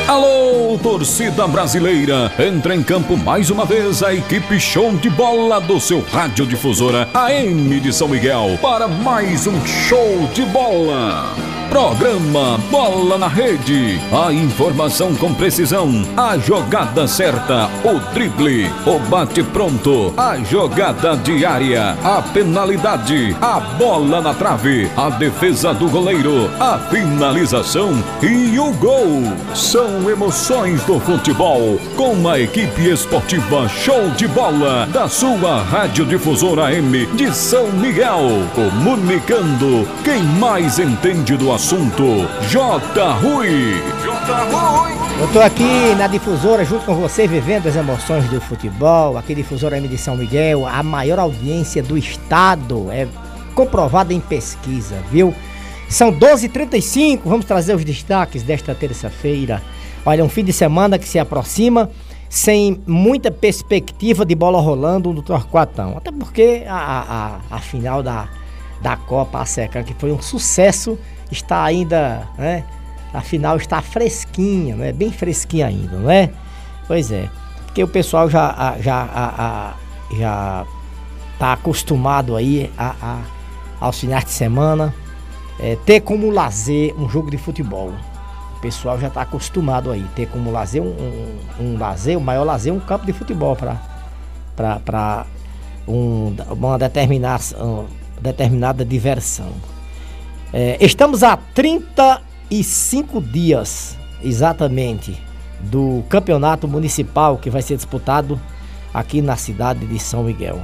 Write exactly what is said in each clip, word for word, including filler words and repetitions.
Alô, torcida brasileira! Entra em campo mais uma vez a equipe show de bola do seu radiodifusora A M de São Miguel para mais um show de bola. Programa Bola na Rede. A informação com precisão, a jogada certa, o drible, o bate pronto, a jogada diária, a penalidade, a bola na trave, a defesa do goleiro, a finalização e o gol. São emoções do futebol com a equipe esportiva Show de Bola da sua radiodifusora A M de São Miguel. Comunicando quem mais entende do assunto. Assunto J. Rui. J. Rui. Eu tô aqui na difusora junto com você, vivendo as emoções do futebol. Aqui difusora A M de São Miguel, a maior audiência do estado, é comprovada em pesquisa, viu? São doze e trinta e cinco, vamos trazer os destaques desta terça-feira. Olha, um fim de semana que se aproxima sem muita perspectiva de bola rolando no Torquatão. Até porque a, a, a final da, da Copa A S E C A, que foi um sucesso, está ainda, né? A final está fresquinha, né? Bem fresquinha ainda, não é? Pois é, porque o pessoal já já a, a, já está acostumado aí a, a, aos finais de semana é, ter como lazer um jogo de futebol. O pessoal já está acostumado aí ter como lazer um, um, um lazer, o maior lazer, um campo de futebol para para para um, uma determinada uma determinada diversão. É, estamos a trinta e cinco dias, exatamente, do campeonato municipal que vai ser disputado aqui na cidade de São Miguel.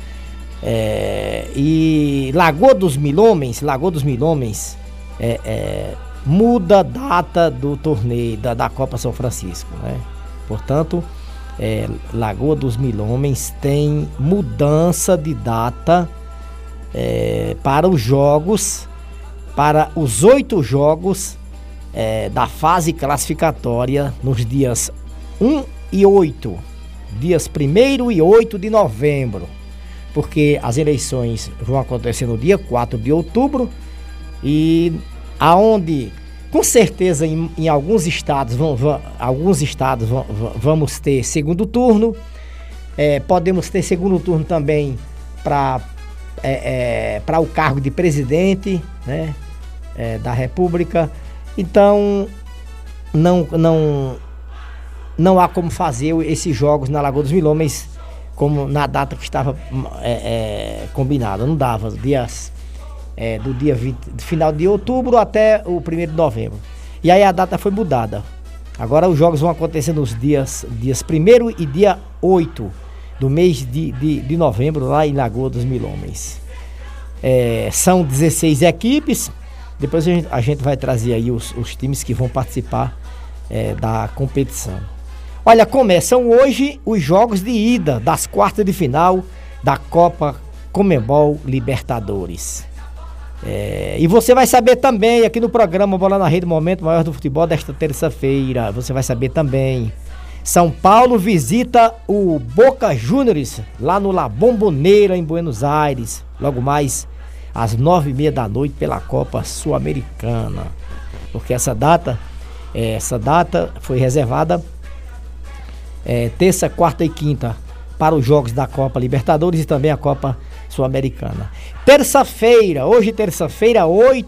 É, e Lagoa dos Milhomens, Lagoa dos Milhomens é, é, muda a data do torneio da, da Copa São Francisco, né? Portanto, é, Lagoa dos Milhomens tem mudança de data é, para os jogos. Para os oito jogos é, da fase classificatória nos dias um e oito, dias primeiro e oito de novembro, porque as eleições vão acontecer no dia quatro de outubro e aonde, com certeza, em, em alguns estados, vão, vão, alguns estados vão, vamos ter segundo turno, é, podemos ter segundo turno também para é, é, para o cargo de presidente, né? É, da República. Então não, não, não há como fazer esses jogos na Lagoa dos Milhomens como na data que estava é, é, combinada. Não dava, dias, é, do dia vinte, final de outubro até o primeiro de novembro. E aí a data foi mudada. Agora os jogos vão acontecer nos dias, dias primeiro e dia oito do mês de, de, de novembro, lá em Lagoa dos Milhomens. É, são dezesseis equipes. Depois a gente, a gente vai trazer aí os, os times que vão participar é, da competição. Olha, começam hoje os jogos de ida das quartas de final da Copa Conmebol Libertadores. É, e você vai saber também aqui no programa Bola na Rede, Momento Maior do Futebol desta terça-feira. Você vai saber também. São Paulo visita o Boca Juniors lá no La Bombonera, em Buenos Aires. Logo mais às nove e meia da noite pela Copa Sul-Americana, porque essa data, é, essa data foi reservada é, terça, quarta e quinta para os jogos da Copa Libertadores e também a Copa Sul-Americana. Terça-feira, hoje terça-feira, oito